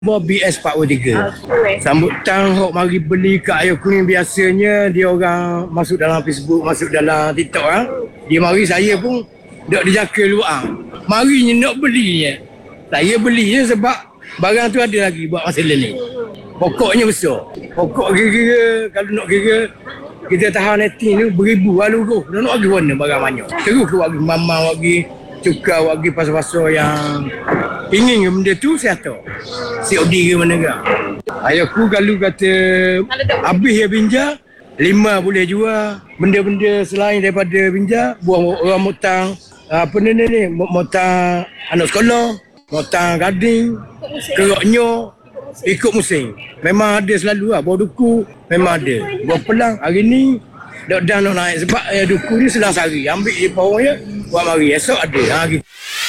BS 43. Sambutan hok mari beli kat Ayam Kuning biasanya dia orang masuk dalam Facebook, masuk dalam TikTok ah. Dia mari saya pun dak dijangka luar. Marinya nak belinya. Saya belinya sebab barang tu ada lagi buat masa ni. Pokoknya besar. Pokok kira-kira kalau nak kira kita tahan netting tu beribu lalu tu. Nak bagi mana barang banyak. Terus ke bagi mama bagi cuka bagi pasal-pasal yang ingin ke benda tu saya tahu. COD ke mana ke. Ayahku kalau kata habis ya binja, 5 boleh jual. Benda-benda selain daripada binja, buah orang motang. Apa ni, motang anak sekolah, motang gading, keroknya, ikut musim. Memang ada selalu lah. Buah duku memang ada. Buah pelang hari ni dah nak naik sebab duku ni selang sehari. Ambil je pohon je, buat mari. Esok ada. Ha, gitu.